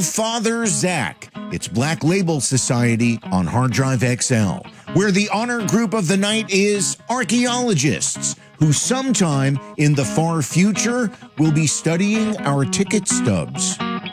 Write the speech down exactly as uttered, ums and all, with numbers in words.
Father Zach. It's Black Label Society on Hard Drive X L, where the honor group of the night is archaeologists, who sometime in the far future will be studying our ticket stubs.